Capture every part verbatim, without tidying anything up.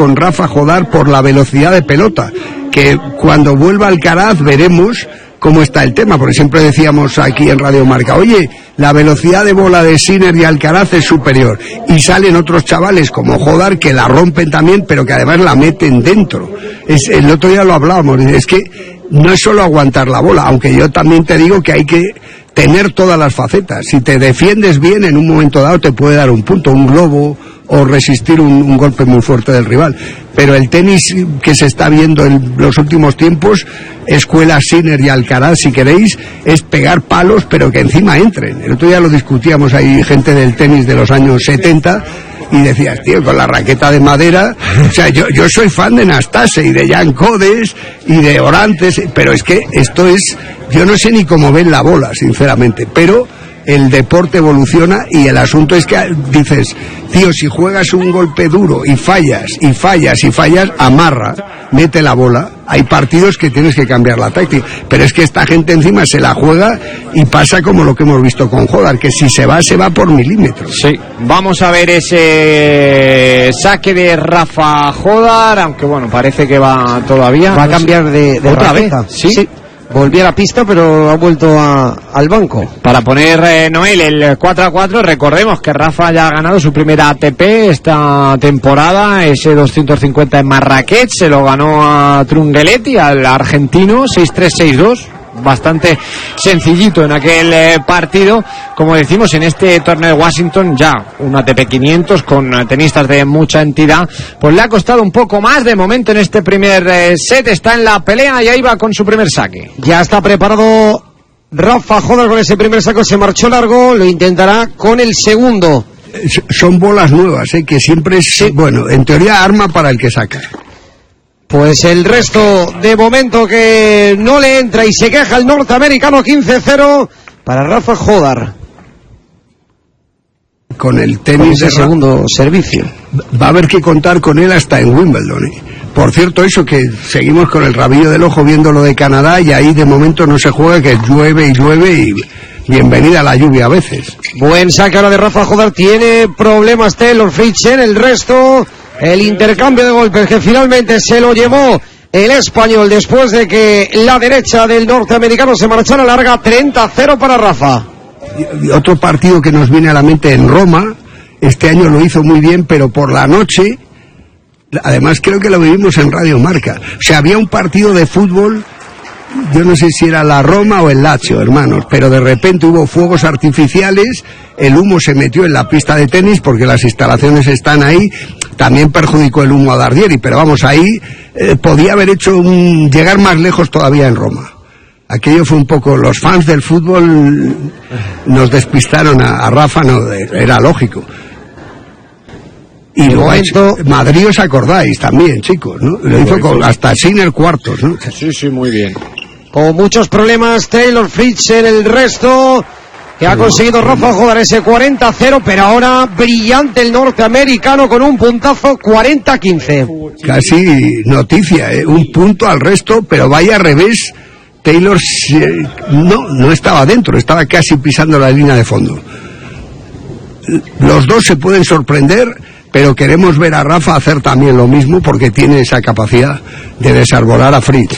con Rafa Jodar por la velocidad de pelota, que cuando vuelva Alcaraz veremos cómo está el tema, porque siempre decíamos aquí en Radio Marca, oye, la velocidad de bola de Sinner y Alcaraz es superior, y salen otros chavales como Jodar que la rompen también, pero que además la meten dentro. Es, el otro día lo hablábamos, es que no es solo aguantar la bola, aunque yo también te digo que hay que tener todas las facetas. Si te defiendes bien, en un momento dado te puede dar un punto, un globo, o resistir un, un golpe muy fuerte del rival. Pero el tenis que se está viendo en los últimos tiempos, escuela Sinner y Alcaraz, si queréis, es pegar palos, pero que encima entren. El otro día lo discutíamos, hay gente del tenis de los años setenta, y decías, tío, con la raqueta de madera, o sea, yo, yo soy fan de Nastase y de Jan Codes y de Orantes, pero es que esto es, yo no sé ni cómo ven la bola, sinceramente, pero el deporte evoluciona y el asunto es que dices, tío, si juegas un golpe duro y fallas, y fallas, y fallas, amarra, mete la bola. Hay partidos que tienes que cambiar la táctica, pero es que esta gente encima se la juega y pasa como lo que hemos visto con Jodar, que si se va, se va por milímetros. Sí, vamos a ver ese saque de Rafa Jodar, aunque bueno, parece que va todavía. Va a cambiar de, de ¿Otra raqueta. vez? Sí. sí. Volvió a la pista, pero ha vuelto a, al banco. Para poner, eh, Noel, el cuatro a cuatro, recordemos que Rafa ya ha ganado su primera A T P esta temporada, ese doscientos cincuenta en Marrakech, se lo ganó a Trungelliti, al argentino, seis tres seis dos. Bastante sencillito en aquel eh, partido. Como decimos, en este torneo de Washington ya un A T P quinientos con eh, tenistas de mucha entidad, pues le ha costado un poco más. De momento en este primer eh, set está en la pelea y ahí va con su primer saque. Ya está preparado Rafa Jodar con ese primer saque, se marchó largo, lo intentará con el segundo. Son bolas nuevas, ¿eh? Que siempre es, sí. Bueno, en teoría arma para el que saca. Pues el resto, de momento, que no le entra y se queja el norteamericano. Quince cero para Rafa Jodar. Con el tenis de segundo servicio. Va a haber que contar con él hasta en Wimbledon, ¿eh? Por cierto, eso, que seguimos con el rabillo del ojo viendo lo de Canadá, y ahí de momento no se juega, que llueve y llueve y bienvenida la lluvia a veces. Buen saque ahora de Rafa Jodar. Tiene problemas Taylor Fritz en el resto. El intercambio de golpes que finalmente se lo llevó el español después de que la derecha del norteamericano se marchara larga. Treinta cero para Rafa. Y otro partido que nos viene a la mente en Roma, este año lo hizo muy bien, pero por la noche, además creo que lo vivimos en Radio Marca, o sea, había un partido de fútbol, yo no sé si era la Roma o el Lazio, hermanos, pero de repente hubo fuegos artificiales, el humo se metió en la pista de tenis porque las instalaciones están ahí, también perjudicó el humo a Dardieri, pero vamos, ahí eh, podía haber hecho un, llegar más lejos todavía en Roma. Aquello fue un poco, los fans del fútbol nos despistaron a, a Rafa, no, era lógico. Y de lo momento, ha hecho, Madrid, os acordáis también, chicos, ¿no? Lo hizo con hasta Sinner cuartos, ¿no? Sí, sí, muy bien. Con muchos problemas Taylor Fritz en el resto, que ha conseguido Rafa Jodar ese cuarenta cero, pero ahora brillante el norteamericano con un puntazo cuarenta quince. Casi noticia, ¿eh? Un punto al resto, pero vaya revés. Taylor eh, no, no estaba dentro, estaba casi pisando la línea de fondo. Los dos se pueden sorprender, pero queremos ver a Rafa hacer también lo mismo porque tiene esa capacidad de desarbolar a Fritz.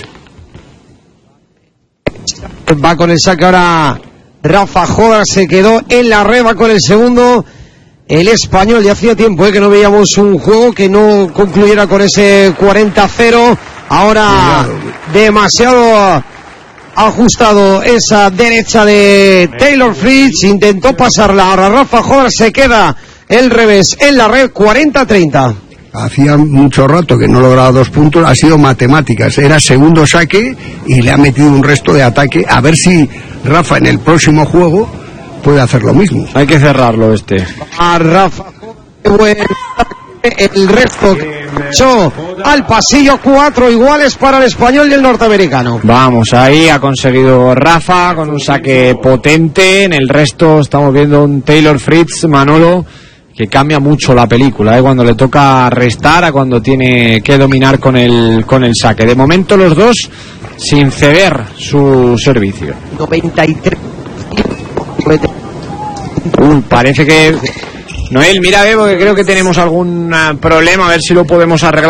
Va con el saque ahora Rafa Jodar, se quedó en la red, va con el segundo el español. Ya hacía tiempo eh, que no veíamos un juego que no concluyera con ese cuarenta cero. Ahora demasiado ajustado esa derecha de Taylor Fritz, intentó pasarla, ahora Rafa Jodar se queda el revés en la red. Cuarenta treinta. Hacía mucho rato que no lograba dos puntos, ha sido matemáticas, era segundo saque y le ha metido un resto de ataque, a ver si Rafa en el próximo juego puede hacer lo mismo. Hay que cerrarlo este. A Rafa, buen el resto echó al pasillo. Cuatro iguales para el español y el norteamericano. Vamos, ahí ha conseguido Rafa con un saque potente. En el resto estamos viendo un Taylor Fritz, Manolo, que cambia mucho la película, ¿eh? Cuando le toca restar a cuando tiene que dominar con el con el saque. De momento los dos sin ceder su servicio. noventa y tres. Uh, parece que Noel, mira, Bebo, que creo que tenemos algún problema, a ver si lo podemos arreglar.